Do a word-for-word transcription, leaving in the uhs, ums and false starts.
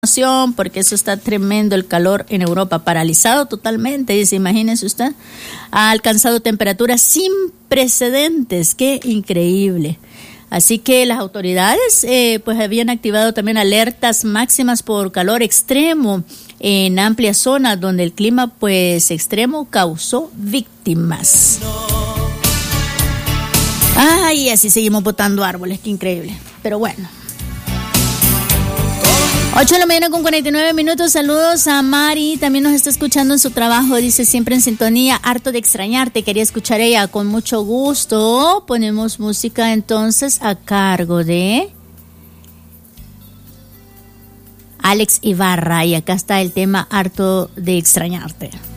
porque eso está tremendo el calor en Europa, paralizado totalmente, dice, imagínense usted, ha alcanzado temperaturas sin precedentes, qué increíble. Así que las autoridades eh, pues habían activado también alertas máximas por calor extremo en amplias zonas donde el clima pues extremo causó víctimas. Ay, así seguimos botando árboles, qué increíble, pero bueno. ocho de la mañana con cuarenta y nueve minutos, saludos a Mari, también nos está escuchando en su trabajo, dice siempre en sintonía, harto de extrañarte, quería escuchar ella con mucho gusto. Ponemos música entonces a cargo de Alex Ibarra y acá está el tema harto de extrañarte.